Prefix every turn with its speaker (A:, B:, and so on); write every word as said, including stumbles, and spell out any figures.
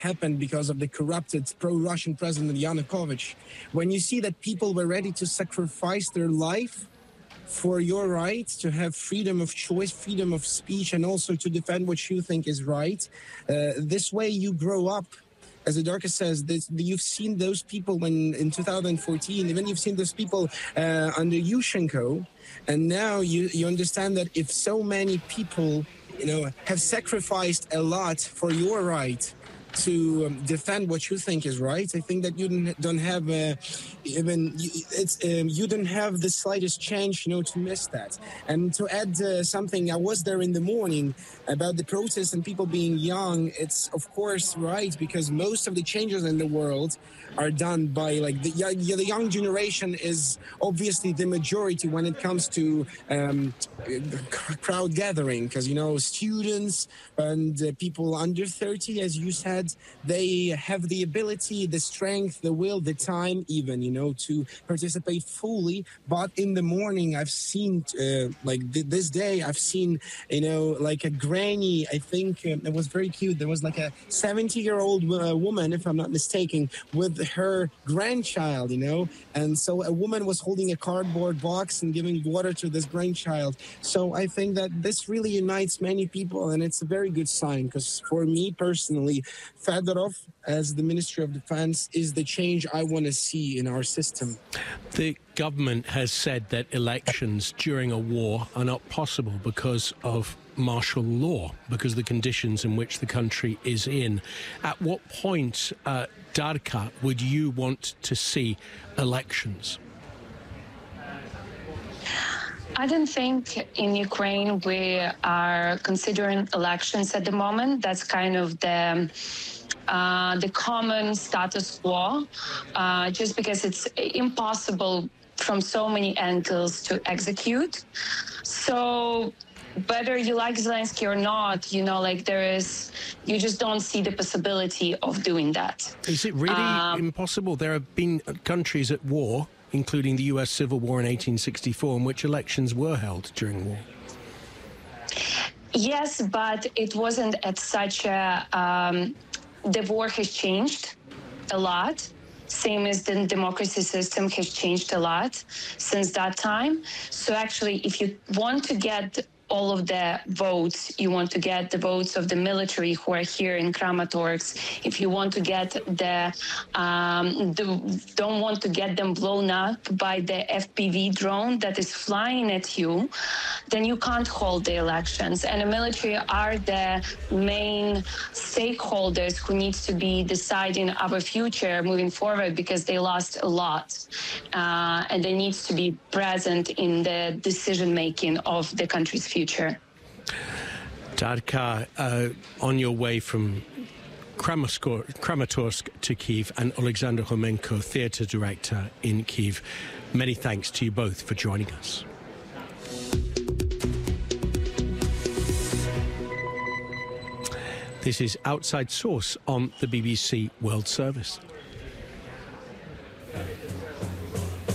A: happened because of the corrupted pro-Russian president Yanukovych. When you see that people were ready to sacrifice their life for your right to have freedom of choice, freedom of speech, and also to defend what you think is right, uh, this way you grow up. As Adarka says, this, you've seen those people when in two thousand fourteen, even you've seen those people uh, under Yushchenko, and now you, you understand that if so many people, you know, have sacrificed a lot for your right to um, defend what you think is right, I think that you don't have uh, even it's um, you don't have the slightest chance, you know, to miss that. And to add uh, something, I was there in the morning about the protests and people being young. It's of course right, because most of the changes in the world are done by like the, the young generation is obviously the majority when it comes to um, crowd gathering, because you know students and uh, people under thirty, as you said, they have the ability, the strength, the will, the time even, you know, to participate fully. But in the morning, I've seen, uh, like th this day, I've seen, you know, like a granny, I think um, it was very cute. There was like a seventy-year-old uh, woman, if I'm not mistaken, with her grandchild, you know. And so a woman was holding a cardboard box and giving water to this grandchild. So I think that this really unites many people, and it's a very good sign, because for me personally, Fedorov, as the Ministry of Defense, is the change I want to see in our system.
B: The government has said that elections during a war are not possible because of martial law, because of the conditions in which the country is in. At what point, uh, Darka, would you want to see elections?
C: I don't think in Ukraine we are considering elections at the moment. That's kind of the uh, the common status quo, uh, just because it's impossible from so many angles to execute. So whether you like Zelensky or not, you know, like there is, you just don't see the possibility of doing that.
B: Is it really um, impossible? There have been countries at war, including the U S Civil War in eighteen sixty-four, in which elections were held during war.
C: Yes, but it wasn't at such a... Um, the war has changed a lot, same as the democracy system has changed a lot since that time. So actually, if you want to get all of the votes, you want to get the votes of the military who are here in Kramatorsk, if you want to get the, um, the, don't want to get them blown up by the F P V drone that is flying at you, then you can't hold the elections. And the military are the main stakeholders who needs to be deciding our future moving forward, because they lost a lot. Uh, and they needs to be present in the decision-making of the country's future. Future.
B: Darka, uh, on your way from Kramatorsk to Kyiv, and Alexander Homenko, theatre director in Kyiv, many thanks to you both for joining us. This is Outside Source on the B B C World Service.